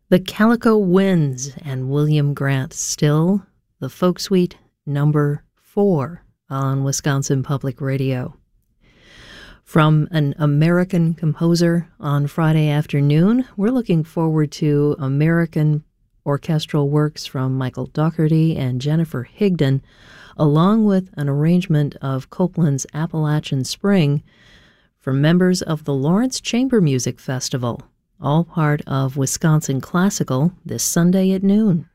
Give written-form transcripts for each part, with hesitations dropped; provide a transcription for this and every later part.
The Calico Winds and William Grant Still, the Folk Suite number 4 on Wisconsin Public Radio. From an American composer on Friday afternoon, we're looking forward to American orchestral works from Michael Dougherty and Jennifer Higdon, along with an arrangement of Copland's Appalachian Spring from members of the Lawrence Chamber Music Festival, all part of Wisconsin Classical this Sunday at noon.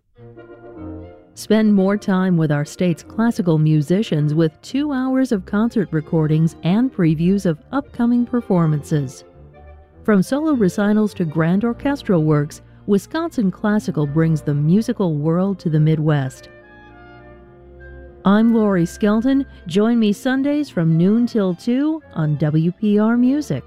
Spend more time with our state's classical musicians with 2 hours of concert recordings and previews of upcoming performances. From solo recitals to grand orchestral works, Wisconsin Classical brings the musical world to the Midwest. I'm Lori Skelton. Join me Sundays from noon till 2 on WPR Music.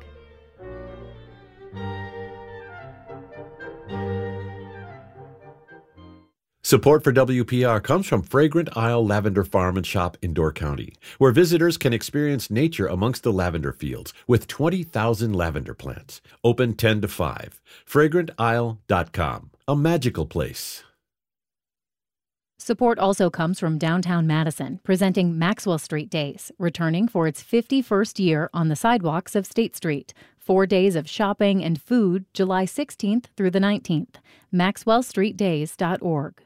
Support for WPR comes from Fragrant Isle Lavender Farm and Shop in Door County, where visitors can experience nature amongst the lavender fields with 20,000 lavender plants. Open 10 to 5. FragrantIsle.com. A magical place. Support also comes from downtown Madison, presenting Maxwell Street Days, returning for its 51st year on the sidewalks of State Street. 4 days of shopping and food, July 16th through the 19th. MaxwellStreetDays.org.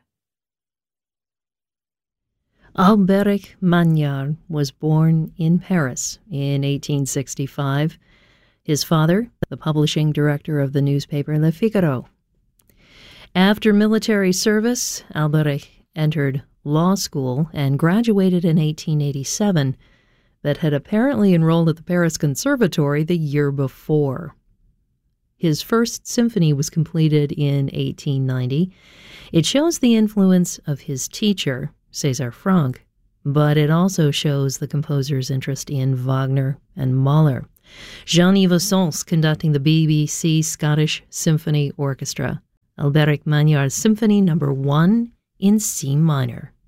Albéric Magnard was born in Paris in 1865. His father, the publishing director of the newspaper Le Figaro. After military service, Albéric entered law school and graduated in 1887, but had apparently enrolled at the Paris Conservatory the year before. His first symphony was completed in 1890. It shows the influence of his teacher, César Franck, but it also shows the composer's interest in Wagner and Mahler. Jean-Yves Sens conducting the BBC Scottish Symphony Orchestra. Albéric Magnard's Symphony No. 1 in C minor.